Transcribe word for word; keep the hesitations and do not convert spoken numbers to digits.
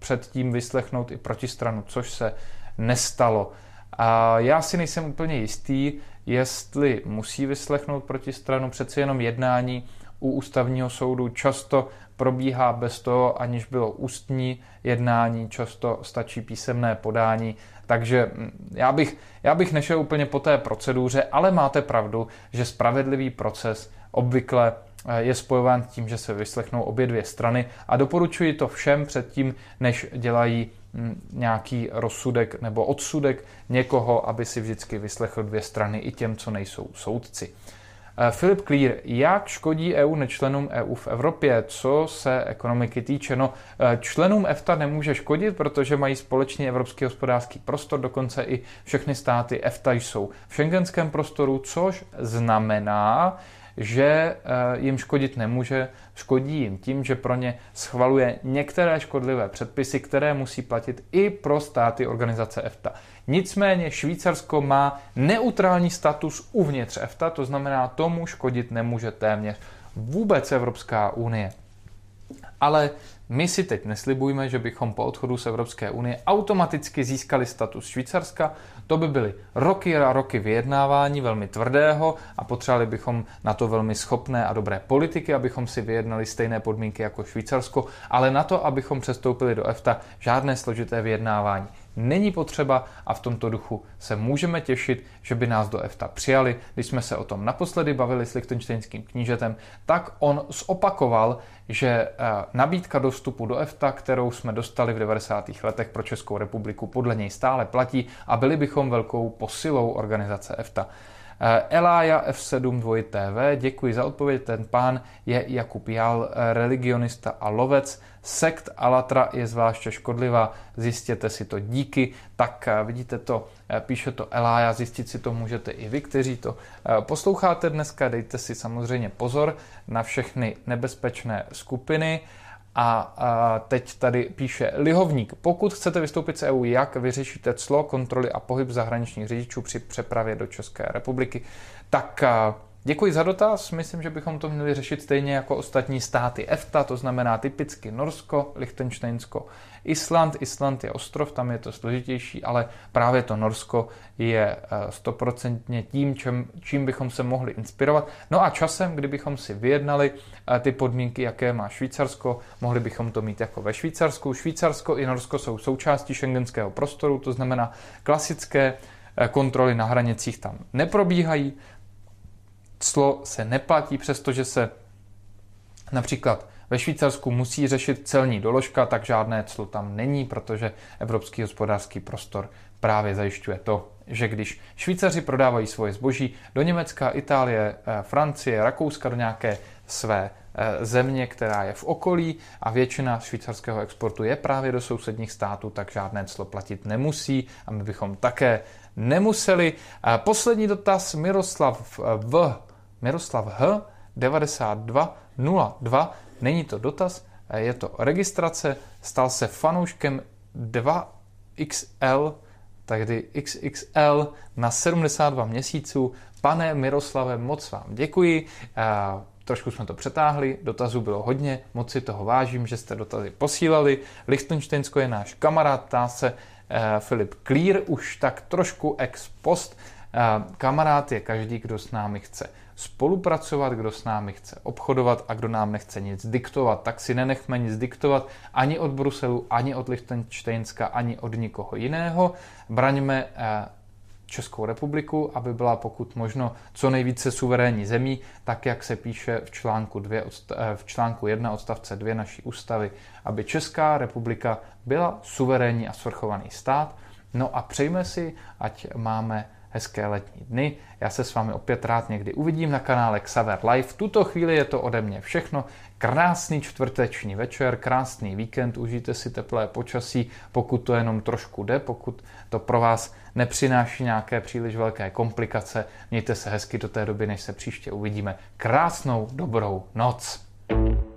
předtím vyslechnout i protistranu, což se nestalo. A já si nejsem úplně jistý, jestli musí vyslechnout protistranu, přeci jenom jednání u ústavního soudu často probíhá bez toho, aniž bylo ústní jednání, často stačí písemné podání, takže já bych, já bych nešel úplně po té proceduře, ale máte pravdu, že spravedlivý proces obvykle je spojován tím, že se vyslechnou obě dvě strany a doporučuji to všem předtím, než dělají nějaký rozsudek nebo odsudek někoho, aby si vždycky vyslechl dvě strany i těm, co nejsou soudci. Filip Klír, jak škodí E U nečlenům E U v Evropě, co se ekonomiky týče? No, členům EFTA nemůže škodit, protože mají společný evropský hospodářský prostor, dokonce i všechny státy EFTA jsou v schengenském prostoru, což znamená, že jim škodit nemůže, škodí jim tím, že pro ně schvaluje některé škodlivé předpisy, které musí platit i pro státy organizace EFTA. Nicméně Švýcarsko má neutrální status uvnitř EFTA, to znamená, tomu škodit nemůže téměř vůbec Evropská unie. Ale my si teď neslibujme, že bychom po odchodu z Evropské unie automaticky získali status Švýcarska. To by byly roky a roky vyjednávání velmi tvrdého a potřebovali bychom na to velmi schopné a dobré politiky, abychom si vyjednali stejné podmínky jako Švýcarsko, ale na to, abychom přestoupili do EFTA, žádné složité vyjednávání není potřeba a v tomto duchu se můžeme těšit, že by nás do EFTA přijali. Když jsme se o tom naposledy bavili s lichtenštejnským knížetem, tak on zopakoval, že nabídka do vstupu do EFTA, kterou jsme dostali v devadesátých letech pro Českou republiku, podle něj stále platí a byli bychom velkou posilou organizace EFTA. Elája F sedm dva T V, děkuji za odpověď, ten pán je Jakub Jál, religionista a lovec, sekt Alatra je zvláště škodlivá, zjistěte si to, díky, tak vidíte to, píše to Elája, zjistit si to můžete i vy, kteří to posloucháte dneska, dejte si samozřejmě pozor na všechny nebezpečné skupiny. A, a teď tady píše Lihovník. Pokud chcete vystoupit z E U, jak vyřešíte clo, kontroly a pohyb zahraničních řidičů při přepravě do České republiky? Tak a, děkuji za dotaz. Myslím, že bychom to měli řešit stejně jako ostatní státy EFTA, to znamená typicky Norsko, Lichtenštejnsko, Island. Island je ostrov, tam je to složitější, ale právě to Norsko je stoprocentně tím, čím, čím bychom se mohli inspirovat. No a časem, kdybychom si vyjednali ty podmínky, jaké má Švýcarsko, mohli bychom to mít jako ve Švýcarsku. Švýcarsko i Norsko jsou součástí schengenského prostoru, to znamená klasické kontroly na hranicích tam neprobíhají, clo se neplatí, přestože se například ve Švýcarsku musí řešit celní doložka, tak žádné clo tam není, protože Evropský hospodářský prostor právě zajišťuje to, že když Švýcaři prodávají svoje zboží do Německa, Itálie, Francie, Rakouska, do nějaké své země, která je v okolí a většina švýcarského exportu je právě do sousedních států, tak žádné clo platit nemusí a my bychom také nemuseli. Poslední dotaz Miroslav V. Miroslav H. devadesát dva nula dva. Není to dotaz, je to registrace. Stal se fanouškem dva X L, tedy X X L na sedmdesát dva měsíců. Pane Miroslave, moc vám děkuji. Trošku jsme to přetáhli, dotazů bylo hodně, moc si toho vážím, že jste dotazy posílali. Lichtenštejnsko je náš kamarád, ptá se Filip Klír, už tak trošku ex post. Kamarád je každý, kdo s námi chce spolupracovat, kdo s námi chce obchodovat a kdo nám nechce nic diktovat. Tak si nenechme nic diktovat ani od Bruselu, ani od Lichtenštejnska, ani od nikoho jiného. Braňme Českou republiku, aby byla pokud možno co nejvíce suverénní zemí, tak jak se píše v článku, dvě, v článku jedna odstavce dvě naší ústavy, aby Česká republika byla suverénní a svrchovaný stát. No a přejme si, ať máme hezké letní dny. Já se s vámi opět rád někdy uvidím na kanále Xaver Live. V tuto chvíli je to ode mě všechno. Krásný čtvrteční večer, krásný víkend, užijte si teplé počasí, pokud to jenom trošku jde, pokud to pro vás nepřináší nějaké příliš velké komplikace. Mějte se hezky do té doby, než se příště uvidíme. Krásnou dobrou noc.